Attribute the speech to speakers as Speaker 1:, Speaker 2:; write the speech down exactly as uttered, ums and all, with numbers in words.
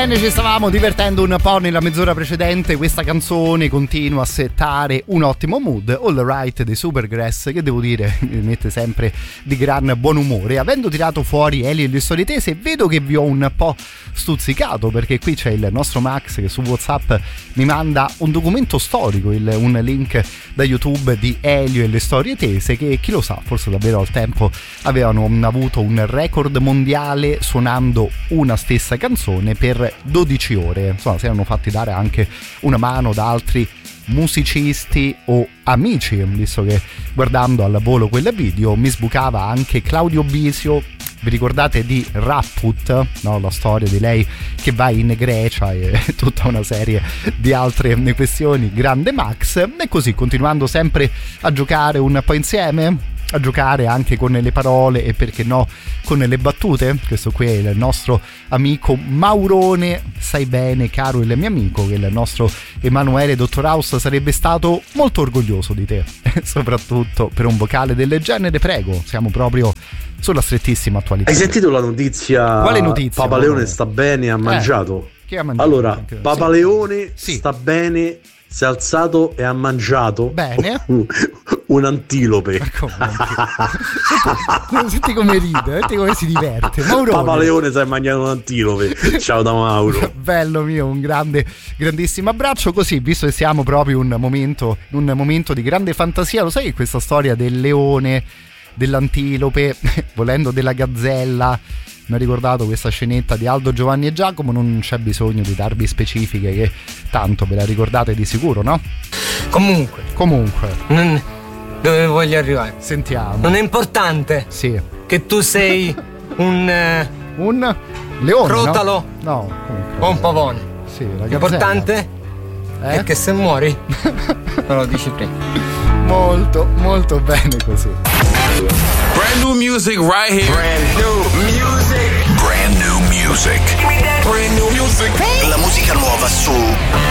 Speaker 1: Bene, ci stavamo divertendo un po' nella mezz'ora precedente. Questa canzone continua a settare un ottimo mood. All Right dei Supergrass, che devo dire mi mette sempre di gran buon umore. Avendo tirato fuori Elio e le storie tese, vedo che vi ho un po' stuzzicato, perché qui c'è il nostro Max che su WhatsApp mi manda un documento storico, il, un link da YouTube di Elio e le storie tese, che chi lo sa, forse davvero al tempo avevano avuto un record mondiale suonando una stessa canzone per dodici ore. Insomma, si erano fatti dare anche una mano da altri musicisti o amici, visto che guardando al volo quel video mi sbucava anche Claudio Bisio. Vi ricordate di Rapput, no? La storia di lei che va in Grecia e tutta una serie di altre questioni. Grande Max. E così, continuando sempre a giocare un po' insieme, a giocare anche con le parole e perché no con le battute. Questo qui è il nostro amico Maurone. Sai bene, caro il mio amico, che il nostro Emanuele Dottor House sarebbe stato molto orgoglioso di te, soprattutto per un vocale del genere. Prego, siamo proprio sulla strettissima attualità.
Speaker 2: Hai sentito la notizia?
Speaker 1: Quale notizia?
Speaker 2: Papa Leone sta bene, ha mangiato.
Speaker 1: Eh, che ha mangiato?
Speaker 2: Allora,
Speaker 1: anche?
Speaker 2: Papa
Speaker 1: sì.
Speaker 2: Leone
Speaker 1: sì.
Speaker 2: sta bene, si è alzato e ha mangiato
Speaker 1: bene
Speaker 2: un'antilope.
Speaker 1: Come un'antilope? Senti come ride, senti come si diverte. Maurone.
Speaker 2: Papa Leone si è mangiato un'antilope. Ciao da Mauro.
Speaker 1: Bello mio, un grande, grandissimo abbraccio. Così, visto che siamo proprio in un momento, in un momento di grande fantasia, lo sai che questa storia del leone, dell'antilope, volendo della gazzella, mi ha ricordato questa scenetta di Aldo, Giovanni e Giacomo. Non c'è bisogno di darvi specifiche, che tanto ve la ricordate di sicuro, no?
Speaker 3: Comunque
Speaker 1: Comunque
Speaker 3: non... dove voglio arrivare?
Speaker 1: Sentiamo.
Speaker 3: Non è importante
Speaker 1: Sì.
Speaker 3: che tu sei un eh,
Speaker 1: un leone,
Speaker 3: crotalo,
Speaker 1: no? No, comunque.
Speaker 3: o un pavone.
Speaker 1: Sì, la gazzella.
Speaker 3: L'importante
Speaker 1: eh?
Speaker 3: è che se muori me lo dici prima.
Speaker 1: Molto, molto bene così.
Speaker 4: Brand new music right here. Brand new music. Brand new music. Brand new music.
Speaker 5: La musica nuova su